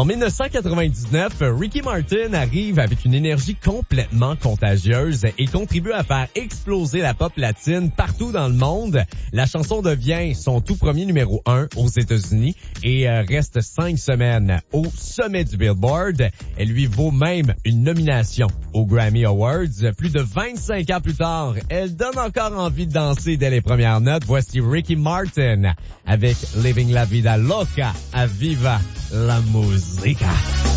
En 1999, Ricky Martin arrive avec une énergie complètement contagieuse et contribue à faire exploser la pop latine partout dans le monde. La chanson devient son tout premier numéro 1 aux États-Unis et reste 5 semaines au sommet du Billboard. Elle lui vaut même une nomination aux Grammy Awards. Plus de 25 ans plus tard, elle donne encore envie de danser dès les premières notes. Voici Ricky Martin avec Living la Vida Loca à Viva la Musica.